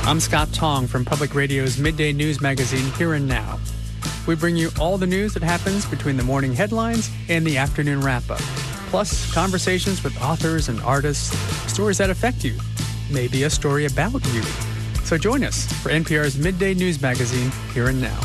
I'm Scott Tong from Public Radio's midday news magazine, Here and Now. We bring you all the news that happens between the morning headlines and the afternoon wrap-up. Plus, conversations with authors and artists, stories that affect you, maybe a story about you. So join us for NPR's midday news magazine, Here and Now.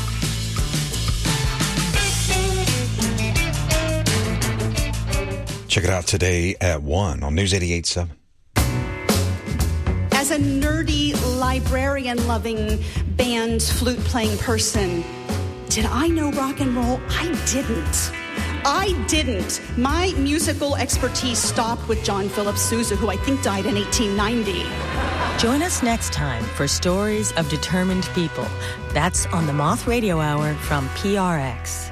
Check it out today at 1 on News 88.7. As a nerdy, librarian-loving, band, flute-playing person, did I know rock and roll? I didn't. My musical expertise stopped with John Philip Sousa, who I think died in 1890. Join us next time for Stories of Determined People. That's on the Moth Radio Hour from PRX.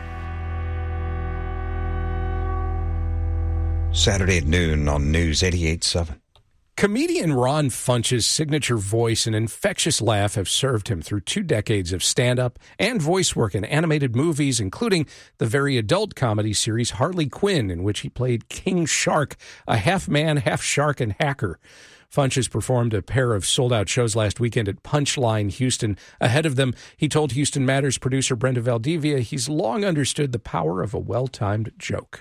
Saturday at noon on News 88.7. Comedian Ron Funch's signature voice and infectious laugh have served him through 2 decades of stand-up and voice work in animated movies, including the very adult comedy series Harley Quinn, in which he played King Shark, a half-man, half-shark, and hacker. Funch has performed a pair of sold-out shows last weekend at Punchline Houston. Ahead of them, he told Houston Matters producer Brenda Valdivia he's long understood the power of a well-timed joke.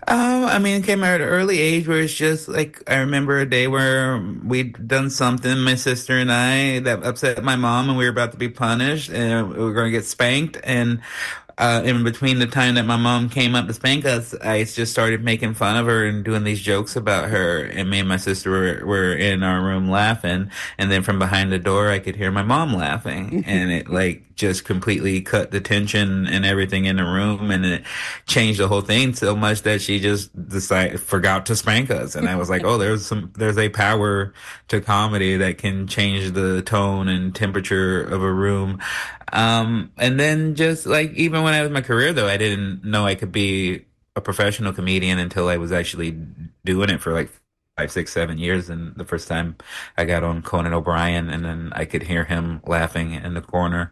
It came at an early age where it's just like, I remember a day where we'd done something, my sister and I, that upset my mom, and we were about to be punished and we were going to get spanked. And in between the time that my mom came up to spank us, I just started making fun of her and doing these jokes about her. And me and my sister were in our room laughing. And then from behind the door, I could hear my mom laughing. And it just completely cut the tension and everything in the room. And it changed the whole thing so much that she just forgot to spank us. And I was like, oh, there's a power to comedy that can change the tone and temperature of a room. And then just even when I was in my career, though, I didn't know I could be a professional comedian until I was actually doing it for 5, 6, 7 years. And the first time I got on Conan O'Brien and then I could hear him laughing in the corner,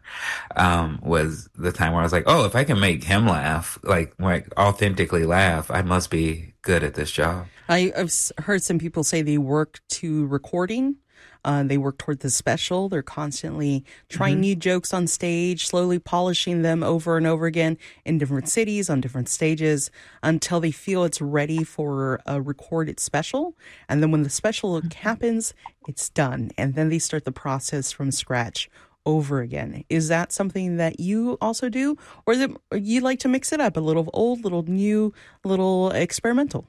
was the time where I was like, oh, if I can make him laugh, authentically laugh, I must be good at this job. I've heard some people say they work to recording. They work toward the special. They're constantly trying new jokes on stage, slowly polishing them over and over again in different cities, on different stages, until they feel it's ready for a recorded special. And then when the special happens, it's done. And then they start the process from scratch over again. Is that something that you also do? Or is it you like to mix it up, a little old, little new, little experimental?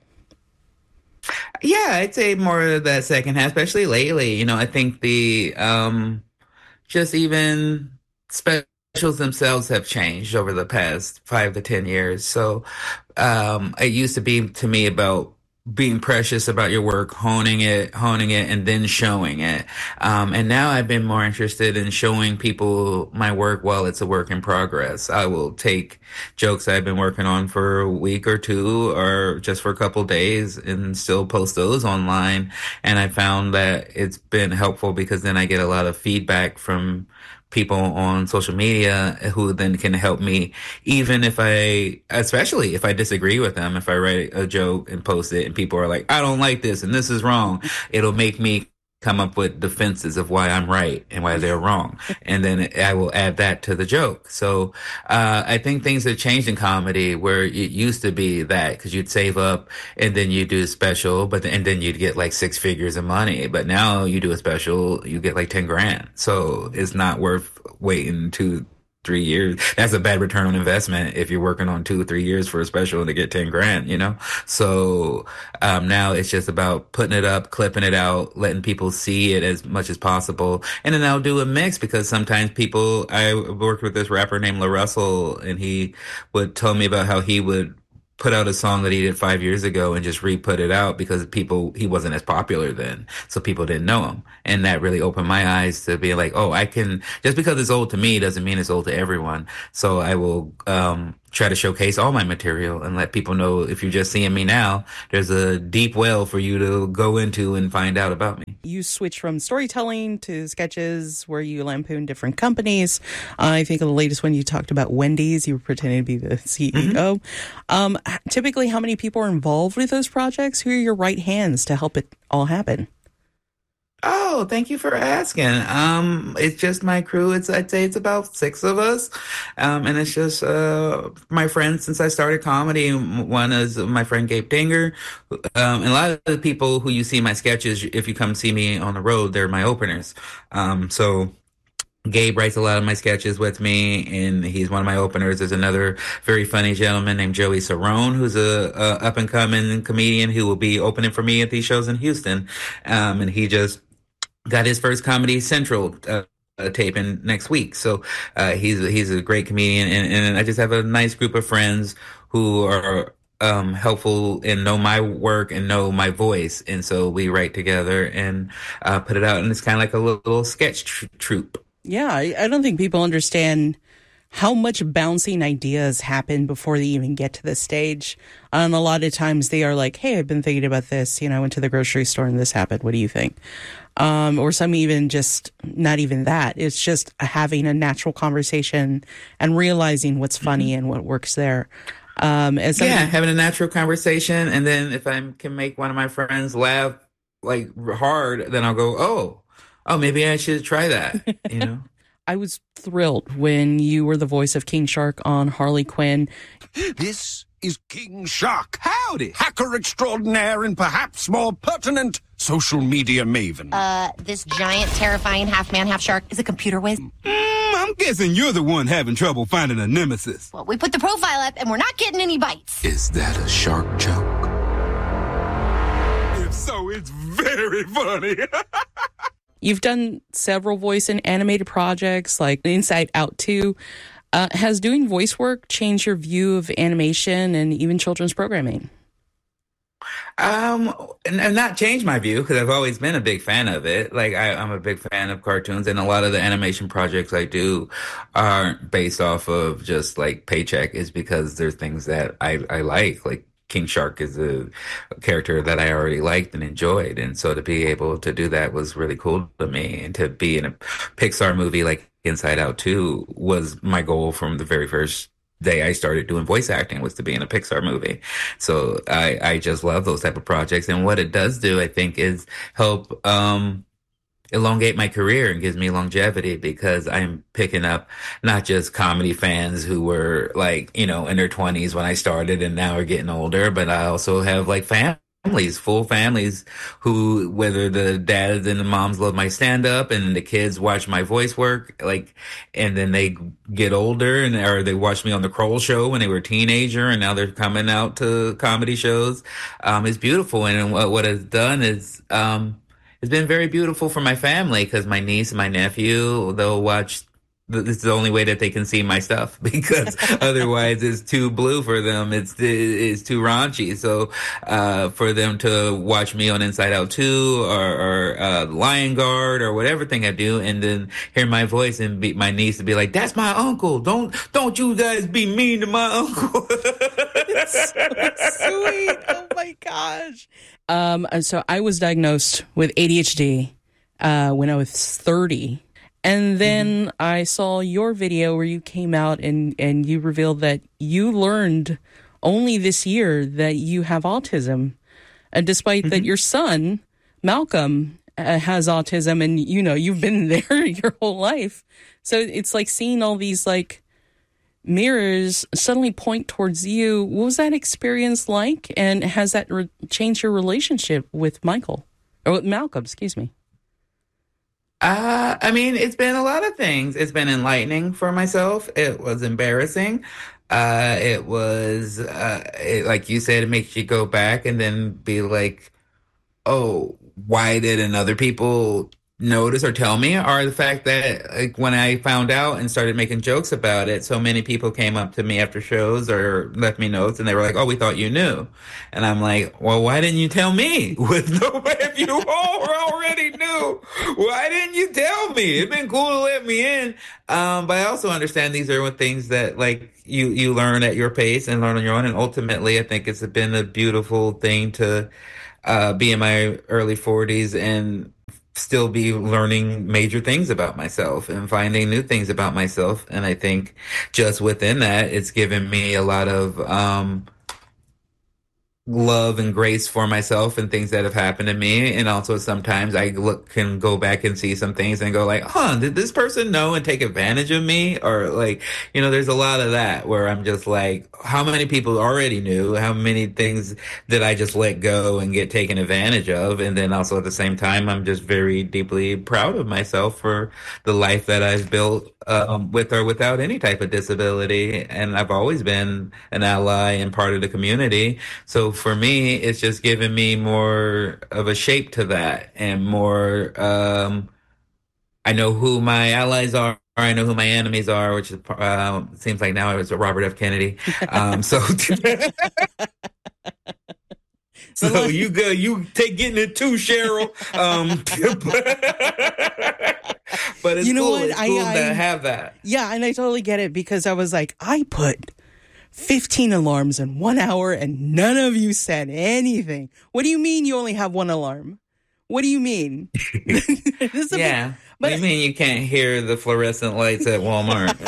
Yeah, I'd say more of that second half, especially lately. I think the just even specials themselves have changed over the past 5 to 10 years. So it used to be to me about being precious about your work, honing it, and then showing it. And now I've been more interested in showing people my work while it's a work in progress. I will take jokes I've been working on for a week or two or just for a couple days and still post those online. And I found that it's been helpful because then I get a lot of feedback from people on social media who then can help me, especially if I disagree with them. If I write a joke and post it and people are like, I don't like this and this is wrong, it'll make me come up with defenses of why I'm right and why they're wrong. And then I will add that to the joke. So I think things have changed in comedy where it used to be that because you'd save up and then you do a special, and then you'd get 6 figures of money. But now you do a special, you get 10 grand. So it's not worth waiting 2-3 years. That's a bad return on investment if you're working on 2 or 3 years for a special to get 10 grand, So now it's just about putting it up, clipping it out, letting people see it as much as possible. And then I'll do a mix because sometimes I worked with this rapper named La Russell, and he would tell me about how he would put out a song that he did 5 years ago and just re-put it out because he wasn't as popular then. So people didn't know him. And that really opened my eyes to be like, oh, just because it's old to me doesn't mean it's old to everyone. So I will, try to showcase all my material and let people know if you're just seeing me now, there's a deep well for you to go into and find out about me. You switch from storytelling to sketches where you lampoon different companies. I think in the latest one you talked about Wendy's. You were pretending to be the CEO. Typically, how many people are involved with those projects? Who are your right hands to help it all happen? Oh, thank you for asking. It's just my crew. I'd say it's about six of us. And it's just, my friends since I started comedy. One is my friend Gabe Dinger. And a lot of the people who you see in my sketches, if you come see me on the road, they're my openers. So Gabe writes a lot of my sketches with me, and he's one of my openers. There's another very funny gentleman named Joey Cerrone, who's a up and coming comedian who will be opening for me at these shows in Houston. And he just got his first Comedy Central taping next week. So he's a great comedian, and I just have a nice group of friends who are helpful and know my work and know my voice, and so we write together and put it out, and it's kind of like a little sketch troupe. Yeah, I don't think people understand how much bouncing ideas happen before they even get to the stage. A lot of times they are like, hey, I've been thinking about this. I went to the grocery store and this happened. What do you think? Or some even just not even that. It's just having a natural conversation and realizing what's funny and what works there. Having a natural conversation. And then if I can make one of my friends laugh like hard, then I'll go, oh, maybe I should try that, I was thrilled when you were the voice of King Shark on Harley Quinn. This is King Shark. Howdy. Hacker extraordinaire and perhaps more pertinent social media maven. This giant, terrifying half-man, half-shark is a computer whiz. I'm guessing you're the one having trouble finding a nemesis. Well, we put the profile up and we're not getting any bites. Is that a shark joke? If so, it's very funny. You've done several voice and animated projects like Inside Out 2. Has doing voice work changed your view of animation and even children's programming? And not changed my view, because I've always been a big fan of it. Like I'm a big fan of cartoons, and a lot of the animation projects I do aren't based off of just like paycheck. Is because there's things that I like King Shark is a character that I already liked and enjoyed. And so to be able to do that was really cool to me. And to be in a Pixar movie like Inside Out 2 was my goal from the very first day I started doing voice acting, was to be in a Pixar movie. So I just love those type of projects. And what it does do, I think, is help elongate my career and gives me longevity, because I'm picking up not just comedy fans who were like, in their 20s when I started and now are getting older, but I also have like families, full families, who, whether the dads and the moms love my stand-up and the kids watch my voice work, and then they get older or they watched me on the Kroll Show when they were a teenager, and now they're coming out to comedy shows. It's beautiful. And what it's done is, it's been very beautiful for my family, because my niece and my nephew, they'll watch. This is the only way that they can see my stuff, because otherwise it's too blue for them. It's too raunchy. So for them to watch me on Inside Out 2 or Lion Guard or whatever thing I do, and then hear my voice and my niece to be like, "That's my uncle. Don't you guys be mean to my uncle." It's so sweet. Oh my gosh. So I was diagnosed with ADHD when I was 30. And then I saw your video where you came out and you revealed that you learned only this year that you have autism, despite that your son, Malcolm, has autism, and you've been there your whole life. So it's like seeing all these like mirrors suddenly point towards you. What was that experience like, and has that changed your relationship with Malcolm? Excuse me. It's been a lot of things. It's been enlightening for myself. It was embarrassing. It was, like you said, it makes you go back and then be like, oh, why didn't other people notice or tell me? Or the fact that when I found out and started making jokes about it, so many people came up to me after shows or left me notes, and they were like, "Oh, we thought you knew." And I'm like, "Well, why didn't you tell me? If you all already knew, why didn't you tell me? It'd been cool to let me in." But I also understand these are things that you learn at your pace and learn on your own. And ultimately, I think it's been a beautiful thing to be in my early 40s and still be learning major things about myself and finding new things about myself. And I think just within that, it's given me a lot of love and grace for myself and things that have happened to me. And also sometimes I can go back and see some things and go like, did this person know and take advantage of me? Or like, there's a lot of that where I'm just like, how many people already knew? How many things did I just let go and get taken advantage of? And then also at the same time, I'm just very deeply proud of myself for the life that I've built with or without any type of disability. And I've always been an ally and part of the community. So for me, it's just given me more of a shape to that and more, I know who my allies are. I know who my enemies are, which is, seems like now it's Robert F. Kennedy. So you take getting it too, Cheryl. But it's cool. It's cool to have that. Yeah, and I totally get it because I was like, I put 15 alarms in 1 hour and none of you said anything. What do you mean you only have one alarm? What do you mean? Yeah. What do you mean you can't hear the fluorescent lights at Walmart?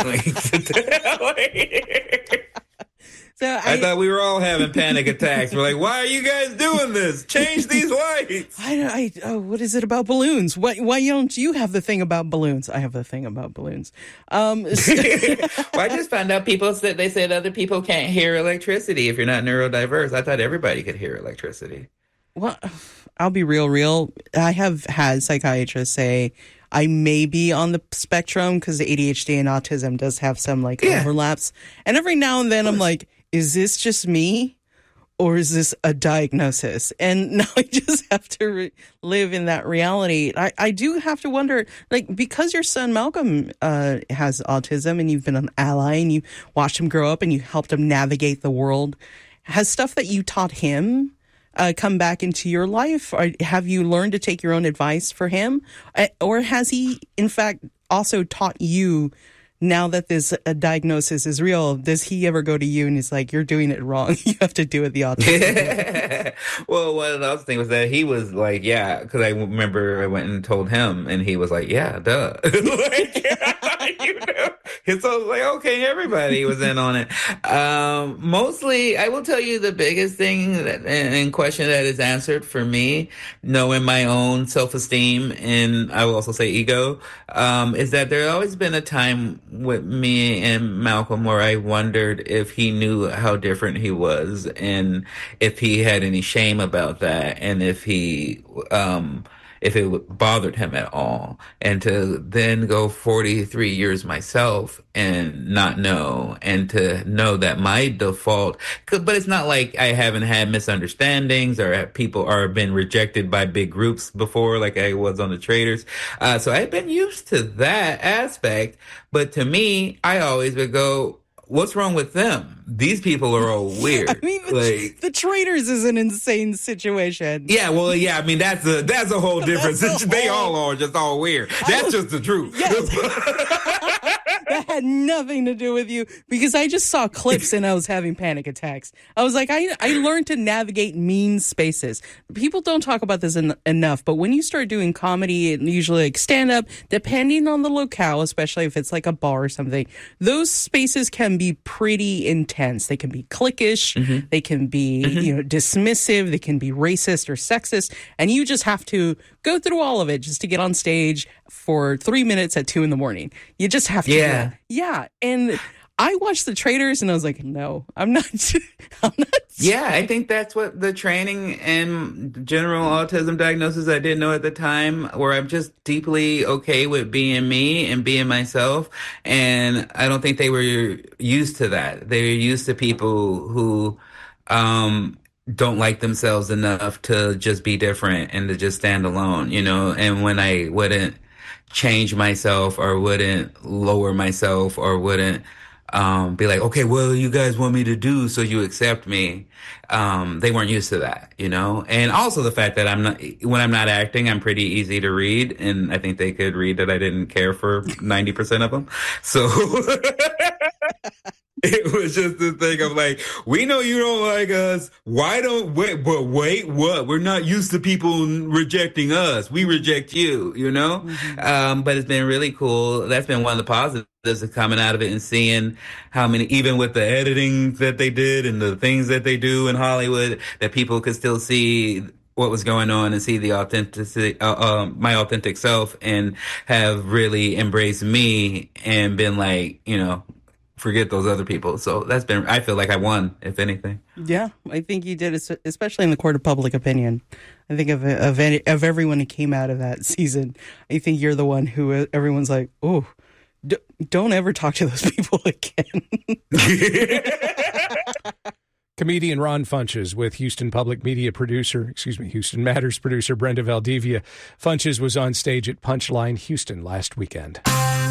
I thought we were all having panic attacks. We're like, why are you guys doing this? Change these lights. What is it about balloons? Why don't you have the thing about balloons? I have the thing about balloons. Well, I just found out they said other people can't hear electricity if you're not neurodiverse. I thought everybody could hear electricity. Well, I'll be real. I have had psychiatrists say I may be on the spectrum because the ADHD and autism does have some overlaps. And every now and then I'm like, is this just me or is this a diagnosis? And now I just have to live in that reality. I do have to wonder, because your son Malcolm has autism and you've been an ally and you watched him grow up and you helped him navigate the world, has stuff that you taught him come back into your life? Or have you learned to take your own advice for him? Or has he, in fact, also taught you, now that this diagnosis is real, does he ever go to you and he's like, you're doing it wrong. You have to do it the autism? Well, one of the other things was that he was like, yeah, because I remember I went and told him and he was like, yeah, duh. So I was like, okay, everybody was in on it. Mostly, I will tell you the biggest thing and question that is answered for me, knowing my own self-esteem and I will also say ego, is that there always been a time with me and Malcolm where I wondered if he knew how different he was and if he had any shame about that and if it bothered him at all. And to then go 43 years myself and not know, and to know that my default, but it's not like I haven't had misunderstandings or people are been rejected by big groups before, like I was on the Traders. So I've been used to that aspect. But to me, I always would go, what's wrong with them? These people are all weird. I mean, the Traders is an insane situation. Yeah, well, yeah. I mean, that's a whole different situation. They all are just all weird. That's just the truth. Yes. That had nothing to do with you because I just saw clips and I was having panic attacks. I was like, I learned to navigate mean spaces. People don't talk about this enough, but when you start doing comedy and usually like stand-up, depending on the locale, especially if it's like a bar or something, those spaces can be pretty intense. They can be cliquish. Mm-hmm. They can be, dismissive. They can be racist or sexist. And you just have to go through all of it just to get on stage for 3 minutes at 2 a.m. You just have to. Yeah. Yeah. And I watched the Traders and I was like, no, I'm not. Yeah, I think that's what the training and general autism diagnosis I didn't know at the time, where I'm just deeply okay with being me and being myself. And I don't think they were used to that. They were used to people who don't like themselves enough to just be different and to just stand alone, and when I wouldn't change myself or wouldn't lower myself or wouldn't be like, okay, well, you guys want me to do, so you accept me. They weren't used to that, and also the fact that when I'm not acting, I'm pretty easy to read. And I think they could read that I didn't care for 90% of them. So it was just this thing of like, we know you don't like us. Wait, what? We're not used to people rejecting us. We reject you, Mm-hmm. But it's been really cool. That's been one of the positive is coming out of it and seeing how many, even with the editing that they did and the things that they do in Hollywood, that people could still see what was going on and see the authenticity, my authentic self, and have really embraced me and been like, forget those other people. So I feel like I won, if anything. Yeah, I think you did, especially in the court of public opinion. I think of everyone who came out of that season, I think you're the one who everyone's like, oh, don't ever talk to those people again. Comedian Ron Funches with Houston Matters producer Brenda Valdivia. Funches was on stage at Punchline Houston last weekend.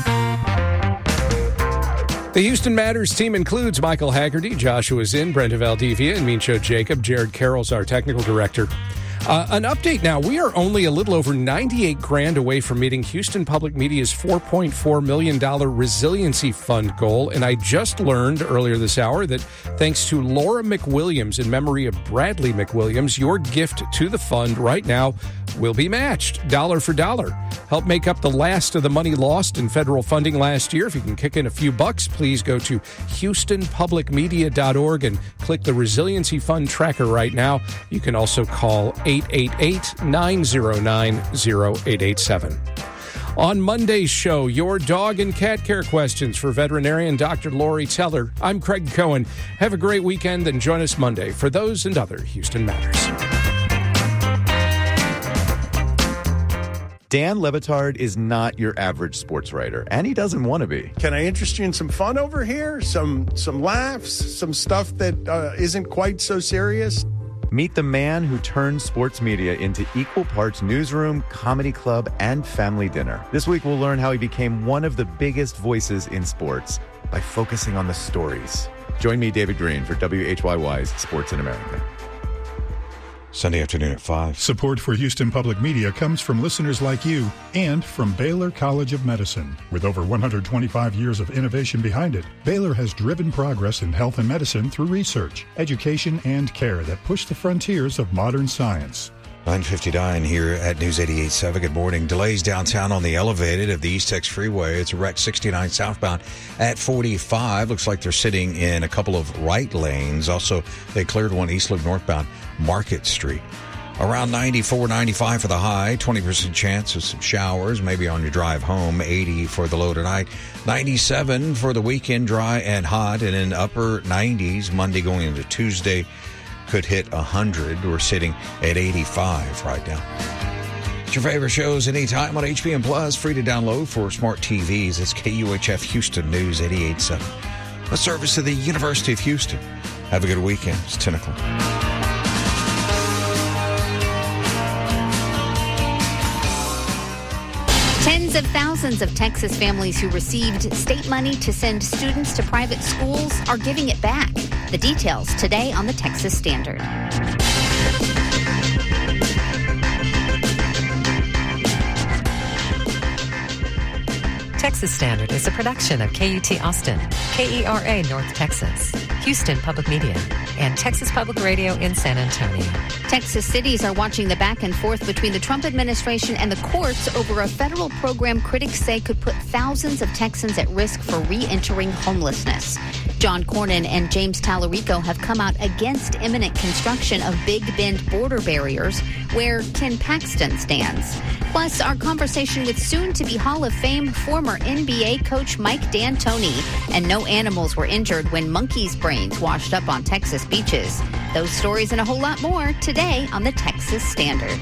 The Houston Matters team includes Michael Haggerty, Joshua Zinn, Brenda Valdivia, and Mincho Jacob. Jared Carroll's our technical director. An update now. We are only a little over $98,000 away from meeting Houston Public Media's $4.4 million resiliency fund goal. And I just learned earlier this hour that thanks to Laura McWilliams in memory of Bradley McWilliams, your gift to the fund right now will be matched dollar for dollar. Help make up the last of the money lost in federal funding last year. If you can kick in a few bucks, please go to HoustonPublicMedia.org and click the Resiliency Fund tracker right now. You can also call 888-909-0887. On Monday's show, your dog and cat care questions for veterinarian Dr. Lori Teller. I'm Craig Cohen. Have a great weekend and join us Monday for those and other Houston Matters. Dan Le Batard is not your average sports writer, and he doesn't want to be. Can I interest you in some fun over here? Some laughs? Some stuff that isn't quite so serious? Meet the man who turned sports media into equal parts newsroom, comedy club, and family dinner. This week, we'll learn how he became one of the biggest voices in sports by focusing on the stories. Join me, David Green, for WHYY's Sports in America. Sunday afternoon at 5. Support for Houston Public Media comes from listeners like you and from Baylor College of Medicine. With over 125 years of innovation behind it, Baylor has driven progress in health and medicine through research, education, and care that push the frontiers of modern science. 9:59 here at News 88.7. Good morning. Delays downtown on the elevated of the East Tex Freeway. It's a wreck 69 southbound at 45. Looks like they're sitting in a couple of right lanes. Also, they cleared one East Loop northbound Market Street. Around 94, 95 for the high. 20% chance of some showers, maybe on your drive home. 80 for the low tonight. 97 for the weekend, dry and hot. And in upper 90s, Monday going into Tuesday. Could hit 100. We're sitting at 85 right now. It's your favorite shows anytime on HBM Plus. Free to download for smart TVs. It's KUHF Houston News 88.7. A service of the University of Houston. Have a good weekend. It's 10 o'clock. Tens of thousands of Texas families who received state money to send students to private schools are giving it back. The details today on the Texas Standard. Texas Standard is a production of KUT Austin, KERA North Texas, Houston Public Media, and Texas Public Radio in San Antonio. Texas cities are watching the back and forth between the Trump administration and the courts over a federal program critics say could put thousands of Texans at risk for re-entering homelessness. John Cornyn and James Tallarico have come out against imminent construction of Big Bend border barriers, where Ken Paxton stands. Plus, our conversation with soon-to-be Hall of Fame former NBA coach Mike D'Antoni. And no animals were injured when monkeys' brains washed up on Texas beaches. Those stories and a whole lot more today on the Texas Standard.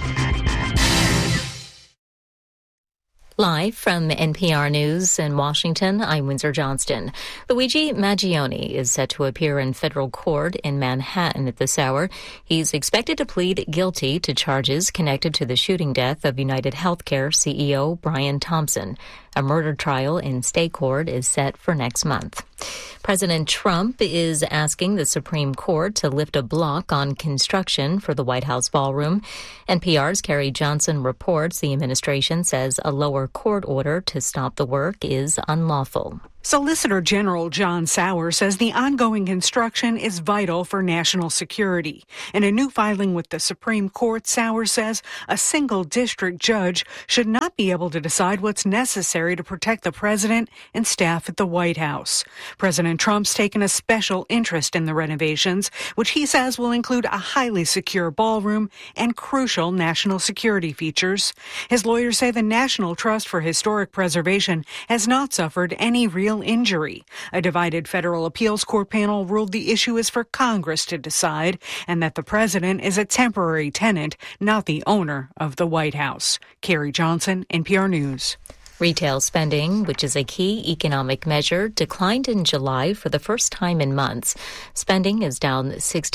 Live from NPR News in Washington, I'm Windsor Johnston. Luigi Maggioni is set to appear in federal court in Manhattan at this hour. He's expected to plead guilty to charges connected to the shooting death of United Healthcare CEO Brian Thompson. A murder trial in state court is set for next month. President Trump is asking the Supreme Court to lift a block on construction for the White House ballroom. NPR's Carrie Johnson reports the administration says a lower court order to stop the work is unlawful. Solicitor General John Sauer says the ongoing construction is vital for national security. In a new filing with the Supreme Court, Sauer says a single district judge should not be able to decide what's necessary to protect the president and staff at the White House. President Trump's taken a special interest in the renovations, which he says will include a highly secure ballroom and crucial national security features. His lawyers say the National Trust for Historic Preservation has not suffered any real injury. A divided federal appeals court panel ruled the issue is for Congress to decide and that the president is a temporary tenant, not the owner of the White House. Carrie Johnson, NPR News. Retail spending, which is a key economic measure, declined in July for the first time in months. Spending is down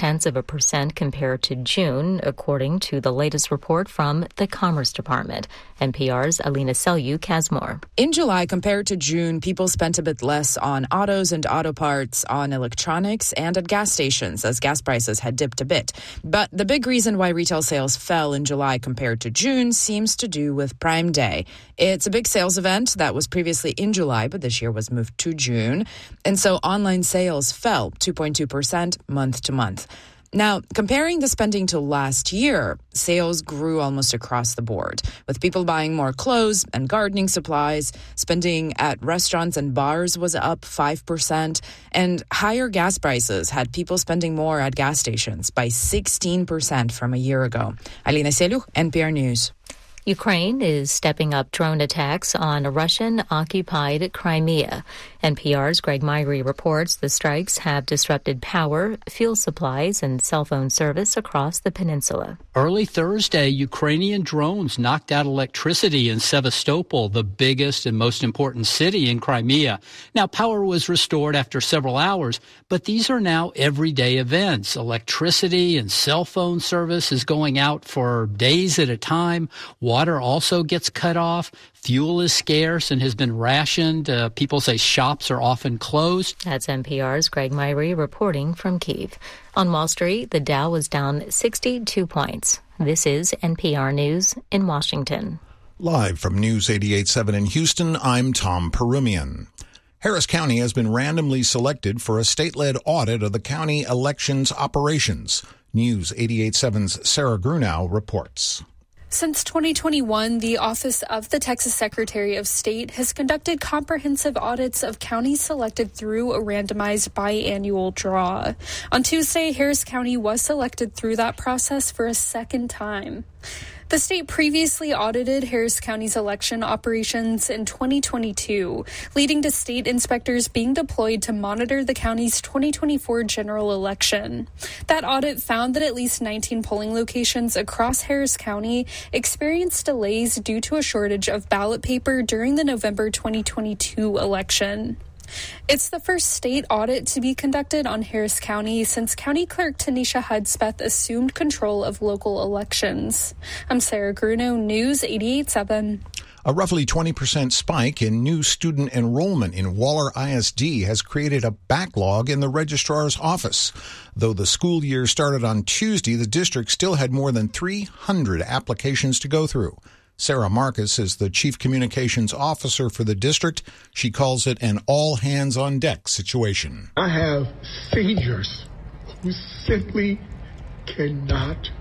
0.6% compared to June, according to the latest report from the Commerce Department. NPR's Alina Selyuk has more. In July, compared to June, people spent a bit less on autos and auto parts, on electronics, and at gas stations, as gas prices had dipped a bit. But the big reason why retail sales fell in July compared to June seems to do with Prime Day. It's a big sales event that was previously in July, but this year was moved to June. And so online sales fell 2.2% month to month. Now, comparing the spending to last year, sales grew almost across the board, with people buying more clothes and gardening supplies. Spending at restaurants and bars was up 5%, and higher gas prices had people spending more at gas stations by 16% from a year ago. Alina Selyuk, NPR News. Ukraine is stepping up drone attacks on Russian-occupied Crimea. NPR's Greg Myrie reports the strikes have disrupted power, fuel supplies, and cell phone service across the peninsula. Early Thursday, Ukrainian drones knocked out electricity in Sevastopol, the biggest and most important city in Crimea. Now, power was restored after several hours, but these are now everyday events. Electricity and cell phone service is going out for days at a time. Water also gets cut off. Fuel is scarce and has been rationed. People say shops are often closed. That's NPR's Greg Myrie reporting from Kyiv. On Wall Street, the Dow was down 62 points. This is NPR News in Washington. Live from News 88.7 in Houston, I'm Tom Perumian. Harris County has been randomly selected for a state-led audit of the county elections operations. News 88.7's Sarah Grunow reports. Since 2021, the Office of the Texas Secretary of State has conducted comprehensive audits of counties selected through a randomized biannual draw. On Tuesday, Harris County was selected through that process for a second time. The state previously audited Harris County's election operations in 2022, leading to state inspectors being deployed to monitor the county's 2024 general election. That audit found that at least 19 polling locations across Harris County experienced delays due to a shortage of ballot paper during the November 2022 election. It's the first state audit to be conducted on Harris County since County Clerk Tanisha Hudspeth assumed control of local elections. I'm Sarah Grunow, News 88.7. A roughly 20% spike in new student enrollment in Waller ISD has created a backlog in the registrar's office. Though the school year started on Tuesday, the district still had more than 300 applications to go through. Sarah Marcus is the Chief Communications Officer for the district. She calls it an all-hands-on-deck situation. I have seniors who simply cannot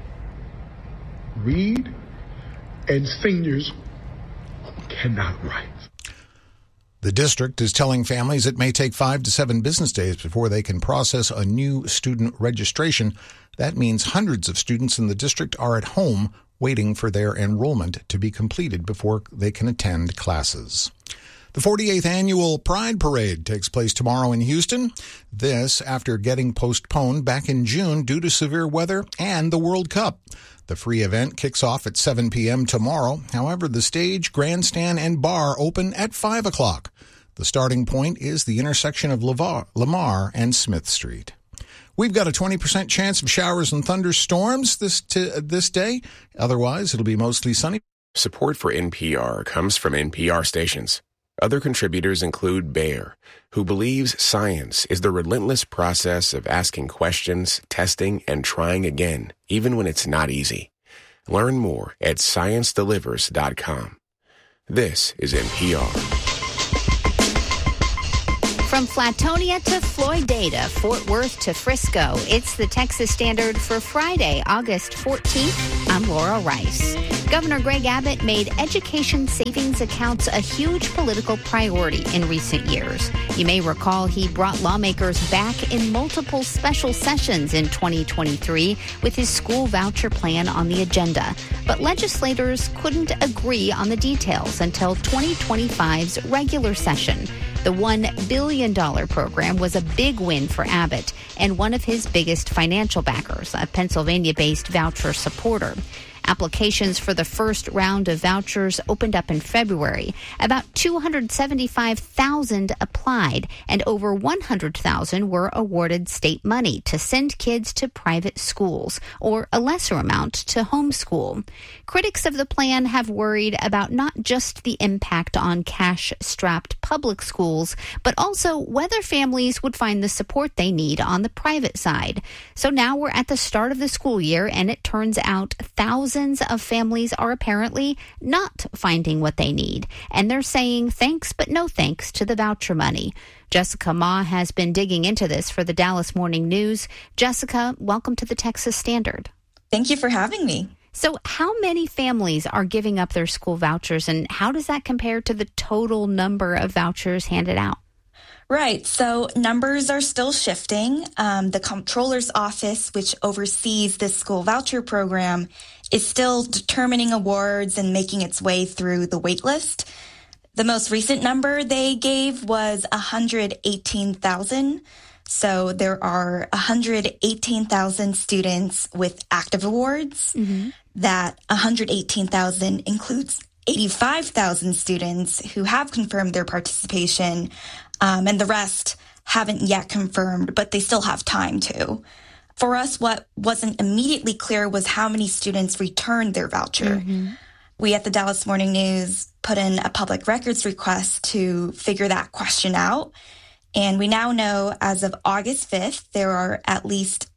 read and seniors who cannot write. The district is telling families it may take 5 to 7 business days before they can process a new student registration. That means hundreds of students in the district are at home waiting for their enrollment to be completed before they can attend classes. The 48th Annual Pride Parade takes place tomorrow in Houston. This after getting postponed back in June due to severe weather and the World Cup. The free event kicks off at 7 p.m. tomorrow. However, the stage, grandstand, and bar open at 5 o'clock. The starting point is the intersection of Lamar and Smith Street. We've got a 20% chance of showers and thunderstorms this day. Otherwise, it'll be mostly sunny. Support for NPR comes from NPR stations. Other contributors include Bayer, who believes science is the relentless process of asking questions, testing, and trying again, even when it's not easy. Learn more at ScienceDelivers.com. This is NPR. From Flatonia to Floydada, Fort Worth to Frisco, it's the Texas Standard for Friday, August 14th. I'm Laura Rice. Governor Greg Abbott made education savings accounts a huge political priority in recent years. You may recall he brought lawmakers back in multiple special sessions in 2023 with his school voucher plan on the agenda. But legislators couldn't agree on the details until 2025's regular session. The $1 billion program was a big win for Abbott and one of his biggest financial backers, a Pennsylvania-based voucher supporter. Applications for the first round of vouchers opened up in February. About 275,000 applied, and over 100,000 were awarded state money to send kids to private schools, or a lesser amount to homeschool. Critics of the plan have worried about not just the impact on cash-strapped public schools, but also whether families would find the support they need on the private side. So now we're at the start of the school year, and it turns out thousands of families are apparently not finding what they need, and they're saying thanks but no thanks to the voucher money. Jessica Ma has been digging into this for the Dallas Morning News. Jessica, welcome to the Texas Standard. Thank you for having me. So how many families are giving up their school vouchers, and how does that compare to the total number of vouchers handed out? Right. So numbers are still shifting. The comptroller's office, which oversees this school voucher program, is still determining awards and making its way through the wait list. The most recent number they gave was 118,000. So there are 118,000 students with active awards. Mm-hmm. That 118,000 includes 85,000 students who have confirmed their participation, and the rest haven't yet confirmed, but they still have time to. For us, what wasn't immediately clear was how many students returned their voucher. Mm-hmm. We at the Dallas Morning News put in a public records request to figure that question out. And we now know as of August 5th, there are at least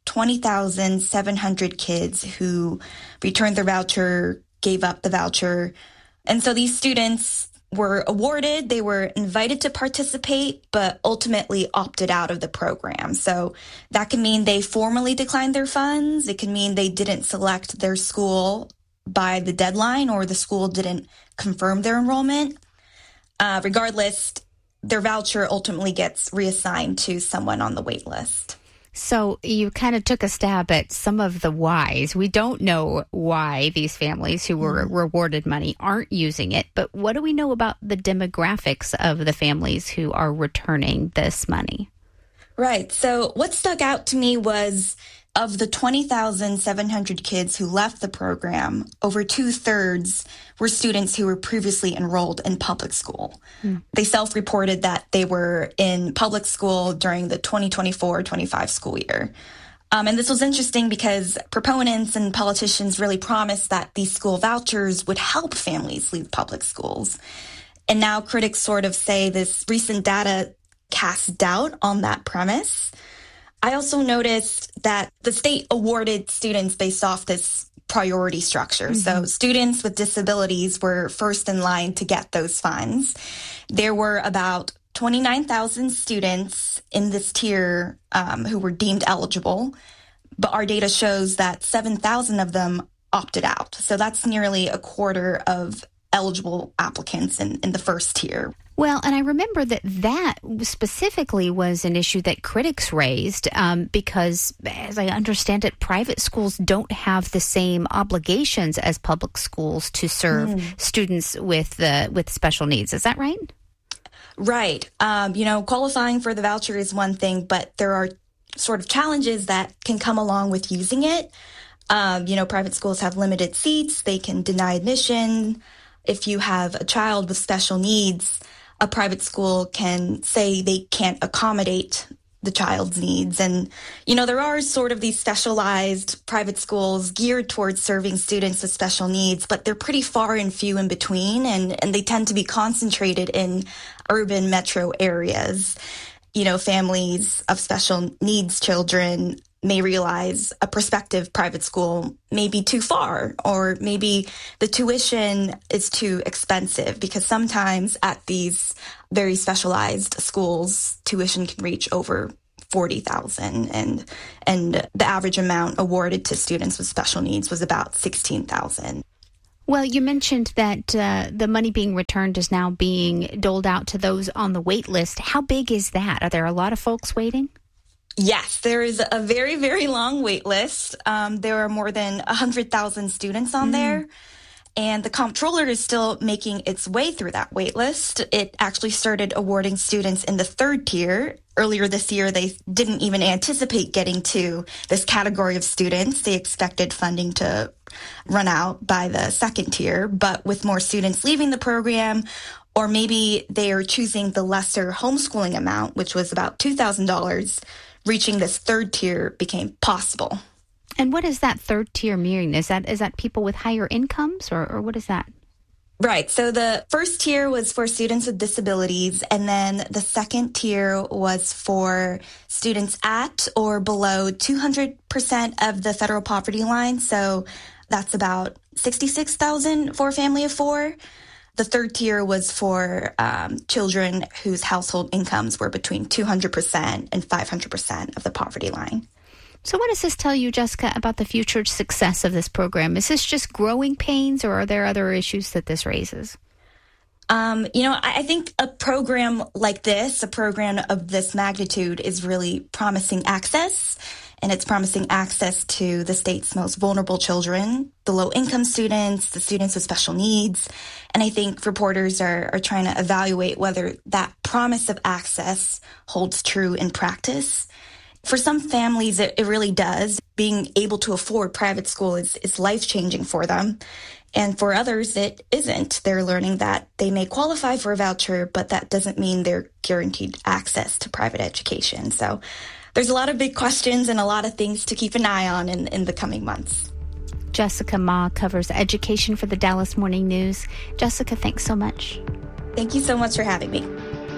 20,700 kids who returned their voucher, gave up the voucher. And so these students were awarded, they were invited to participate, but ultimately opted out of the program. So that can mean they formally declined their funds. It can mean they didn't select their school by the deadline, or the school didn't confirm their enrollment. Regardless, their voucher ultimately gets reassigned to someone on the wait list. So you kind of took a stab at some of the whys. We don't know why these families who were rewarded money aren't using it, but what do we know about the demographics of the families who are returning this money? Right. So what stuck out to me was, of the 20,700 kids who left the program, over 2/3 were students who were previously enrolled in public school. They self-reported that they were in public school during the 2024-25 school year. And this was interesting because proponents and politicians really promised that these school vouchers would help families leave public schools. And now critics sort of say this recent data casts doubt on that premise. I also noticed that the state awarded students based off this priority structure. Mm-hmm. So students with disabilities were first in line to get those funds. There were about 29,000 students in this tier who were deemed eligible, but our data shows that 7,000 of them opted out. So that's nearly a quarter of eligible applicants in the first tier. Well, and I remember that specifically was an issue that critics raised because, as I understand it, private schools don't have the same obligations as public schools to serve students with special needs. Is that right? Right. Qualifying for the voucher is one thing, but there are sort of challenges that can come along with using it. Private schools have limited seats. They can deny admission. If you have a child with special needs, a private school can say they can't accommodate the child's needs. And, there are sort of these specialized private schools geared towards serving students with special needs, but they're pretty far and few in between, and they tend to be concentrated in urban metro areas. Families of special needs children may realize a prospective private school may be too far, or maybe the tuition is too expensive, because sometimes at these very specialized schools, tuition can reach over $40,000, and the average amount awarded to students with special needs was about $16,000. Well, you mentioned that the money being returned is now being doled out to those on the wait list. How big is that? Are there a lot of folks waiting? Yes, there is a very, very long wait list. There are more than 100,000 students on there. And the comptroller is still making its way through that wait list. It actually started awarding students in the third tier. Earlier this year, they didn't even anticipate getting to this category of students. They expected funding to run out by the second tier. But with more students leaving the program, or maybe they are choosing the lesser homeschooling amount, which was about $2,000, reaching this third tier became possible. And what is that third tier mean? Is that people with higher incomes, or what is that? Right. So the first tier was for students with disabilities, and then the second tier was for students at or below 200% of the federal poverty line. So that's about $66,000 for a family of four. The third tier was for children whose household incomes were between 200% and 500% of the poverty line. So what does this tell you, Jessica, about the future success of this program? Is this just growing pains, or are there other issues that this raises? I think a program like this, a program of this magnitude, is really promising access. And it's promising access to the state's most vulnerable children, the low-income students, the students with special needs. And I think reporters are trying to evaluate whether that promise of access holds true in practice. For some families, it really does. Being able to afford private school is life-changing for them. And for others, it isn't. They're learning that they may qualify for a voucher, but that doesn't mean they're guaranteed access to private education. So there's a lot of big questions and a lot of things to keep an eye on in the coming months. Jessica Ma covers education for the Dallas Morning News. Jessica, thanks so much. Thank you so much for having me.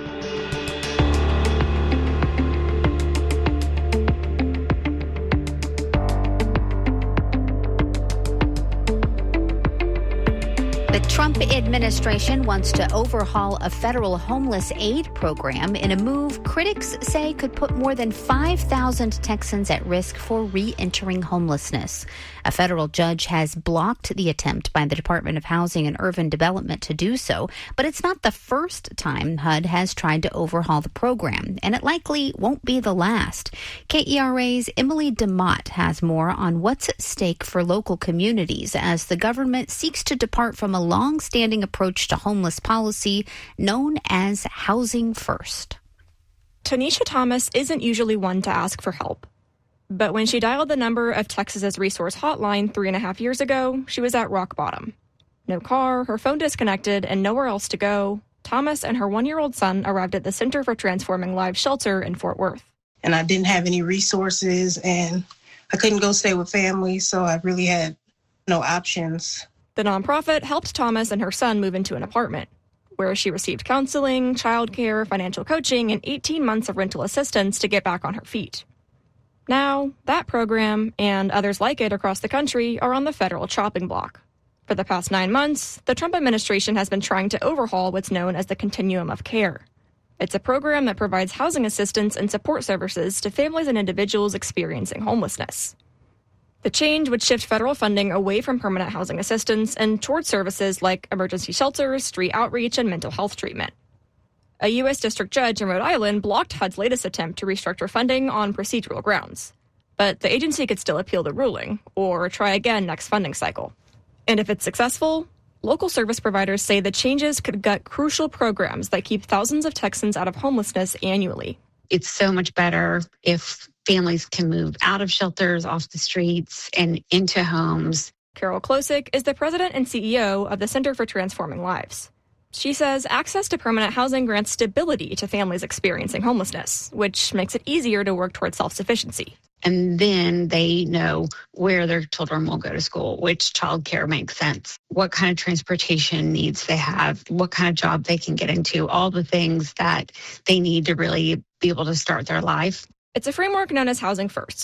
The Trump administration wants to overhaul a federal homeless aid program in a move critics say could put more than 5,000 Texans at risk for re-entering homelessness. A federal judge has blocked the attempt by the Department of Housing and Urban Development to do so, but it's not the first time HUD has tried to overhaul the program, and it likely won't be the last. KERA's Emily DeMott has more on what's at stake for local communities as the government seeks to depart from a long-standing approach to homeless policy known as Housing First. Tanisha Thomas isn't usually one to ask for help. But when she dialed the number of Texas's resource hotline 3.5 years ago, she was at rock bottom. No car, her phone disconnected, and nowhere else to go, Thomas and her 1-year-old son arrived at the Center for Transforming Lives shelter in Fort Worth. And I didn't have any resources, and I couldn't go stay with family, so I really had no options. The nonprofit helped Thomas and her son move into an apartment, where she received counseling, childcare, financial coaching, and 18 months of rental assistance to get back on her feet. Now, that program, and others like it across the country, are on the federal chopping block. For the past 9 months, the Trump administration has been trying to overhaul what's known as the Continuum of Care. It's a program that provides housing assistance and support services to families and individuals experiencing homelessness. The change would shift federal funding away from permanent housing assistance and toward services like emergency shelters, street outreach, and mental health treatment. A U.S. district judge in Rhode Island blocked HUD's latest attempt to restructure funding on procedural grounds. But the agency could still appeal the ruling or try again next funding cycle. And if it's successful, local service providers say the changes could gut crucial programs that keep thousands of Texans out of homelessness annually. It's so much better if families can move out of shelters, off the streets, and into homes. Carol Klosik is the president and CEO of the Center for Transforming Lives. She says access to permanent housing grants stability to families experiencing homelessness, which makes it easier to work towards self-sufficiency. And then they know where their children will go to school, which childcare makes sense, what kind of transportation needs they have, what kind of job they can get into, all the things that they need to really be able to start their life. It's a framework known as Housing First.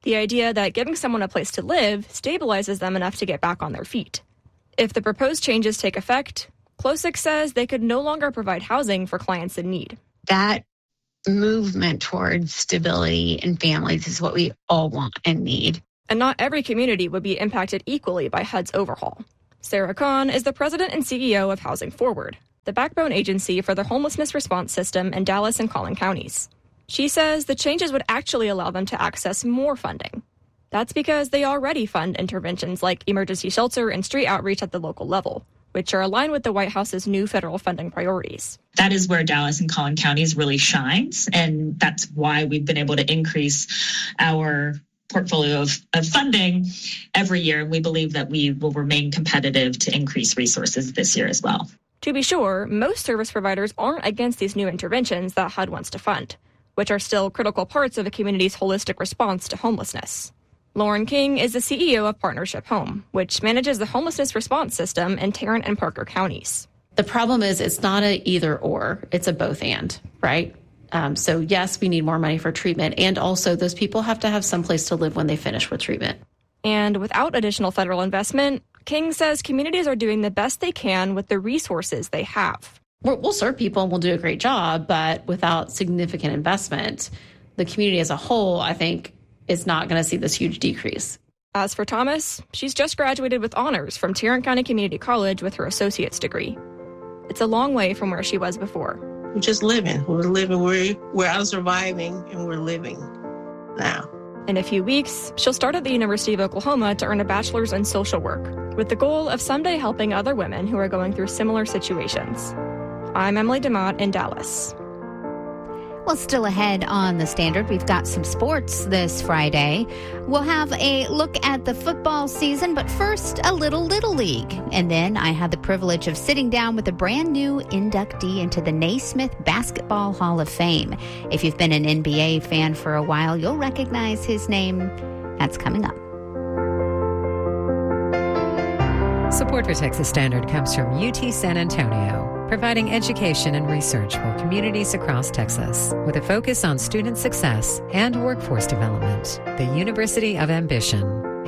The idea that giving someone a place to live stabilizes them enough to get back on their feet. If the proposed changes take effect, Klosik says they could no longer provide housing for clients in need. That movement towards stability in families is what we all want and need. And not every community would be impacted equally by HUD's overhaul. Sarah Kahn is the president and CEO of Housing Forward, the backbone agency for the homelessness response system in Dallas and Collin counties. She says the changes would actually allow them to access more funding. That's because they already fund interventions like emergency shelter and street outreach at the local level, which are aligned with the White House's new federal funding priorities. That is where Dallas and Collin counties really shines, and that's why we've been able to increase our portfolio of funding every year. We believe that we will remain competitive to increase resources this year as well. To be sure, most service providers aren't against these new interventions that HUD wants to fund, which are still critical parts of a community's holistic response to homelessness. Lauren King is the CEO of Partnership Home, which manages the homelessness response system in Tarrant and Parker counties. The problem is it's not a either or, it's a both and, right? So yes, we need more money for treatment, and also those people have to have some place to live when they finish with treatment. And without additional federal investment, King says communities are doing the best they can with the resources they have. We'll serve people and we'll do a great job, but without significant investment, the community as a whole, I think, is not going to see this huge decrease. As for Thomas, she's just graduated with honors from Tarrant County Community College with her associate's degree. It's a long way from where she was before. We're just living. We're living. We're out surviving, and we're living now. In a few weeks, she'll start at the University of Oklahoma to earn a bachelor's in social work, with the goal of someday helping other women who are going through similar situations. I'm Emily DeMott in Dallas. Well, still ahead on the Standard, we've got some sports this Friday. We'll have a look at the football season, but first, a Little League. And then I had the privilege of sitting down with a brand new inductee into the Naismith Basketball Hall of Fame. If you've been an NBA fan for a while, you'll recognize his name. That's coming up. Support for Texas Standard comes from UT San Antonio, providing education and research for communities across Texas with a focus on student success and workforce development. The University of Ambition,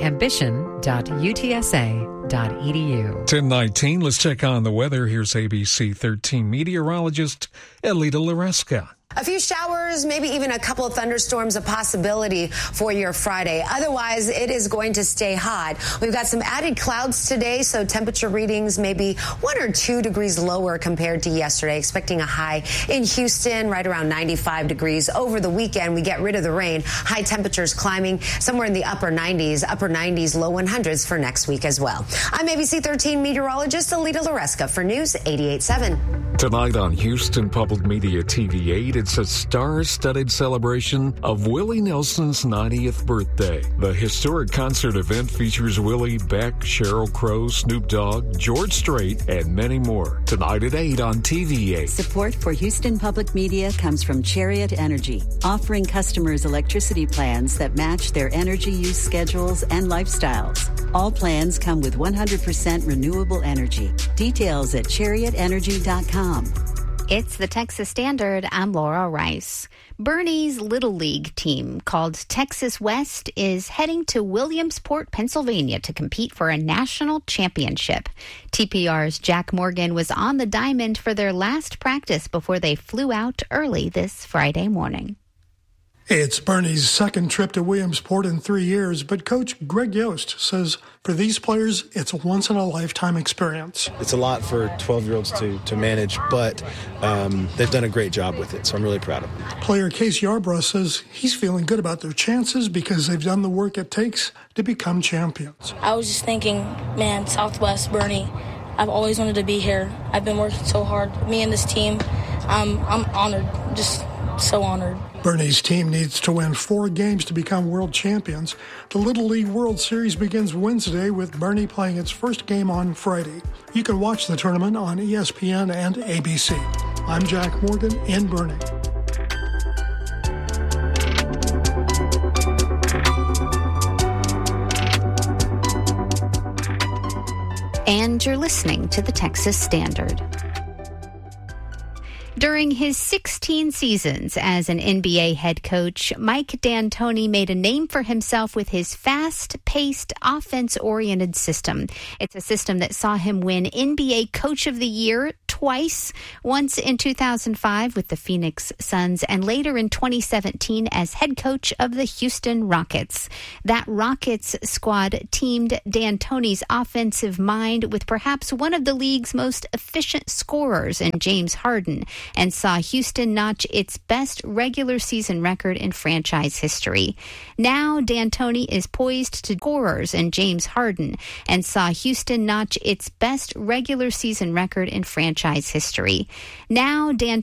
ambition.utsa.edu. 10:19, let's check on the weather. Here's ABC 13 meteorologist Elita Laresca. A few showers, maybe even a couple of thunderstorms, a possibility for your Friday. Otherwise, it is going to stay hot. We've got some added clouds today, so temperature readings may be 1 or 2 degrees lower compared to yesterday. Expecting a high in Houston, right around 95 degrees. Over the weekend, we get rid of the rain. High temperatures climbing somewhere in the upper 90s, low 100s for next week as well. I'm ABC 13 meteorologist Alita Laresca for News 88.7. Tonight on Houston Public Media TV8, it's a star-studded celebration of Willie Nelson's 90th birthday. The historic concert event features Willie, Beck, Sheryl Crow, Snoop Dogg, George Strait, and many more. Tonight at 8 on TV8. Support for Houston Public Media comes from Chariot Energy, offering customers electricity plans that match their energy use schedules and lifestyles. All plans come with 100% renewable energy. Details at chariotenergy.com. It's the Texas Standard. I'm Laura Rice. Bernie's Little League team, called Texas West, is heading to Williamsport, Pennsylvania to compete for a national championship. TPR's Jack Morgan was on the diamond for their last practice before they flew out early this Friday morning. It's Bernie's second trip to Williamsport in 3 years, but Coach Greg Yost says for these players, it's a once-in-a-lifetime experience. It's a lot for 12-year-olds to manage, but they've done a great job with it, so I'm really proud of them. Player Case Yarbrough says he's feeling good about their chances because they've done the work it takes to become champions. I was just thinking, man, Southwest, Bernie, I've always wanted to be here. I've been working so hard. Me and this team, I'm honored, just so honored. Bernie's team needs to win 4 games to become world champions. The Little League World Series begins Wednesday with Bernie playing its first game on Friday. You can watch the tournament on ESPN and ABC. I'm Jack Morgan in Bernie. And you're listening to the Texas Standard. During his 16 seasons as an NBA head coach, Mike D'Antoni made a name for himself with his fast-paced, offense-oriented system. It's a system that saw him win NBA Coach of the Year twice, once in 2005 with the Phoenix Suns and later in 2017 as head coach of the Houston Rockets. That Rockets squad teamed D'Antoni's offensive mind with perhaps one of the league's most efficient scorers in James Harden and saw Houston notch its best regular season record in franchise history. Now D'Antoni is poised to scorers in James Harden and saw Houston notch its best regular season record in franchise history. Now D'Antoni